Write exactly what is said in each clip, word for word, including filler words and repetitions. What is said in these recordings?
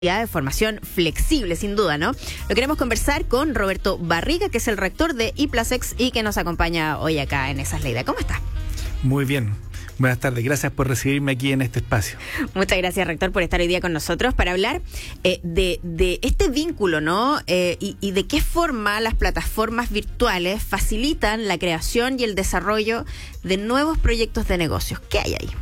de formación flexible, sin duda, ¿no? Lo queremos conversar con Roberto Barriga, que es el rector de IPLASEX y que nos acompaña hoy acá en Esas Leida. ¿Cómo está? Muy bien. Buenas tardes. Gracias por recibirme aquí en este espacio. Muchas gracias, rector, por estar hoy día con nosotros para hablar eh, de, de este vínculo, ¿no? Eh, y, y de qué forma las plataformas virtuales facilitan la creación y el desarrollo de nuevos proyectos de negocios. ¿Qué hay ahí?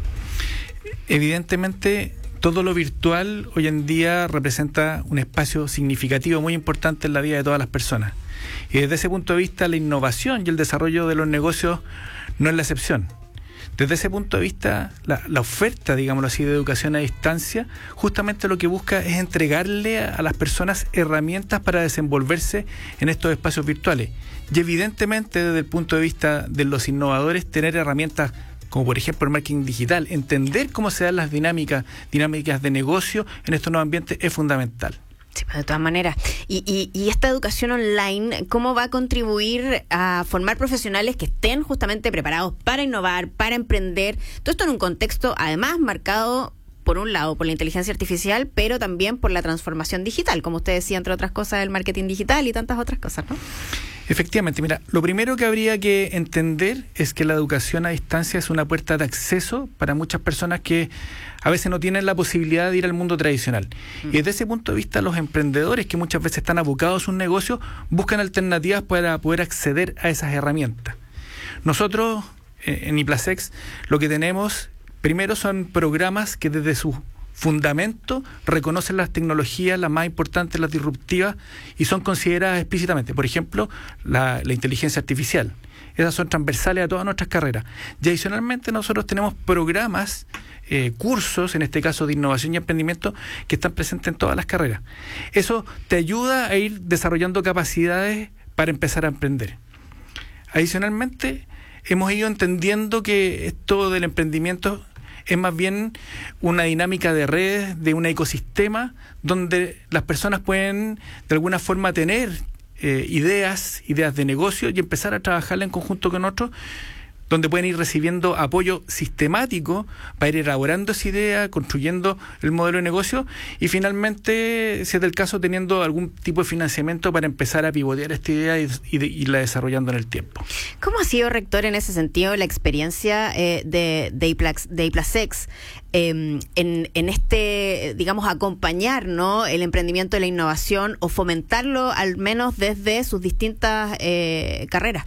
Evidentemente, todo lo virtual hoy en día representa un espacio significativo muy importante en la vida de todas las personas. Y desde ese punto de vista, la innovación y el desarrollo de los negocios no es la excepción. Desde ese punto de vista, la, la oferta, digámoslo así, de educación a distancia, justamente lo que busca es entregarle a, a las personas herramientas para desenvolverse en estos espacios virtuales. Y evidentemente, desde el punto de vista de los innovadores, tener herramientas como por ejemplo el marketing digital, entender cómo se dan las dinámicas, dinámicas de negocio en estos nuevos ambientes es fundamental. Sí, de todas maneras. Y, y, y esta educación online, ¿cómo va a contribuir a formar profesionales que estén justamente preparados para innovar, para emprender? Todo esto en un contexto, además, marcado, por un lado, por la inteligencia artificial, pero también por la transformación digital, como usted decía, entre otras cosas, el marketing digital y tantas otras cosas, ¿no? Efectivamente, mira, lo primero que habría que entender es que la educación a distancia es una puerta de acceso para muchas personas que a veces no tienen la posibilidad de ir al mundo tradicional. Mm. Y desde ese punto de vista, los emprendedores que muchas veces están abocados a un negocio buscan alternativas para poder acceder a esas herramientas. Nosotros, eh, en IPLASEX, lo que tenemos primero son programas que desde su fundamento reconocen las tecnologías, las más importantes, las disruptivas, y son consideradas explícitamente. Por ejemplo, la, la inteligencia artificial. Esas son transversales a todas nuestras carreras. Y adicionalmente nosotros tenemos programas, eh, cursos, en este caso de innovación y emprendimiento, que están presentes en todas las carreras. Eso te ayuda a ir desarrollando capacidades para empezar a emprender. Adicionalmente, hemos ido entendiendo que esto del emprendimiento es más bien una dinámica de redes, de un ecosistema donde las personas pueden de alguna forma tener eh, ideas, ideas de negocio y empezar a trabajarla en conjunto con otros, donde pueden ir recibiendo apoyo sistemático para ir elaborando esa idea, construyendo el modelo de negocio y finalmente, si es del caso, teniendo algún tipo de financiamiento para empezar a pivotear esta idea y, y de, irla desarrollando en el tiempo. ¿Cómo ha sido, rector, en ese sentido la experiencia eh, de, de, IPLAX, de IPLASEX eh, en, en este, digamos, acompañar, ¿no?, el emprendimiento y la innovación o fomentarlo al menos desde sus distintas eh, carreras?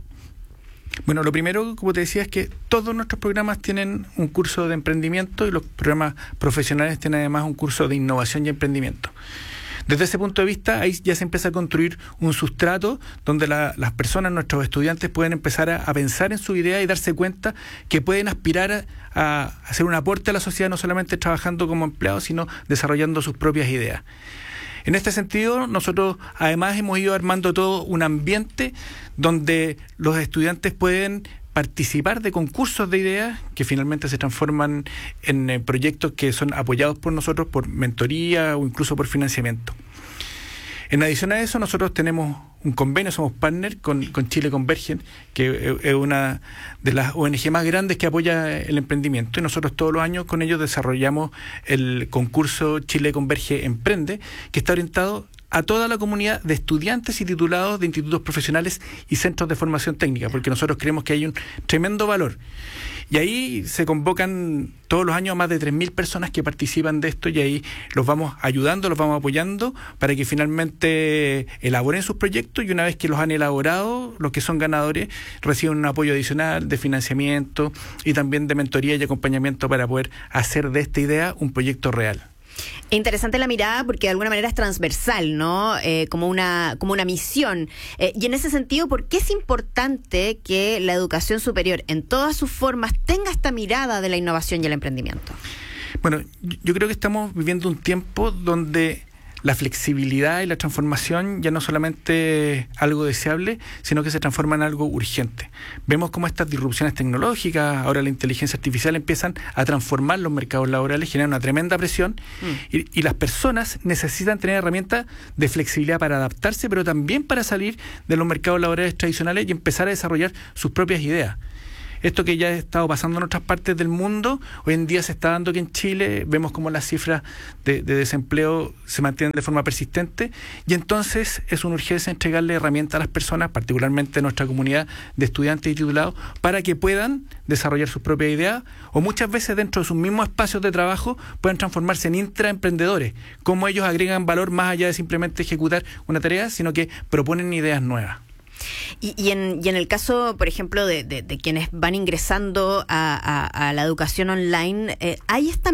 Bueno, lo primero, como te decía, es que todos nuestros programas tienen un curso de emprendimiento y los programas profesionales tienen además un curso de innovación y emprendimiento. Desde ese punto de vista, ahí ya se empieza a construir un sustrato donde la, las personas, nuestros estudiantes, pueden empezar a, a pensar en su idea y darse cuenta que pueden aspirar a, a hacer un aporte a la sociedad, no solamente trabajando como empleados, sino desarrollando sus propias ideas. En este sentido, nosotros además hemos ido armando todo un ambiente donde los estudiantes pueden participar de concursos de ideas que finalmente se transforman en eh, proyectos que son apoyados por nosotros por mentoría o incluso por financiamiento. En adición a eso, nosotros tenemos un convenio, somos partner con, con Chile Converge, que es una de las O N G más grandes que apoya el emprendimiento, y nosotros todos los años con ellos desarrollamos el concurso Chile Converge Emprende, que está orientado a toda la comunidad de estudiantes y titulados de institutos profesionales y centros de formación técnica, porque nosotros creemos que hay un tremendo valor. Y ahí se convocan todos los años a más de tres mil personas que participan de esto y ahí los vamos ayudando, los vamos apoyando para que finalmente elaboren sus proyectos y una vez que los han elaborado, los que son ganadores reciben un apoyo adicional de financiamiento y también de mentoría y acompañamiento para poder hacer de esta idea un proyecto real. Interesante la mirada porque de alguna manera es transversal, ¿no? Eh, como una como una misión. Eh, y en ese sentido, ¿por qué es importante que la educación superior en todas sus formas tenga esta mirada de la innovación y el emprendimiento? Bueno, yo creo que estamos viviendo un tiempo donde la flexibilidad y la transformación ya no solamente es algo deseable, sino que se transforma en algo urgente. Vemos cómo estas disrupciones tecnológicas, ahora la inteligencia artificial, empiezan a transformar los mercados laborales, generan una tremenda presión mm. y, y las personas necesitan tener herramientas de flexibilidad para adaptarse, pero también para salir de los mercados laborales tradicionales y empezar a desarrollar sus propias ideas. esto que ya ha estado pasando en otras partes del mundo, hoy en día se está dando aquí en Chile, vemos como las cifras de, de desempleo se mantienen de forma persistente, y entonces es una urgencia entregarle herramientas a las personas, particularmente en nuestra comunidad de estudiantes y titulados, para que puedan desarrollar sus propias ideas, o muchas veces dentro de sus mismos espacios de trabajo puedan transformarse en intraemprendedores, cómo ellos agregan valor más allá de simplemente ejecutar una tarea, sino que proponen ideas nuevas. Y, y, en, y en el caso, por ejemplo, de, de, de quienes van ingresando a, a, a la educación online, eh, ¿hay esta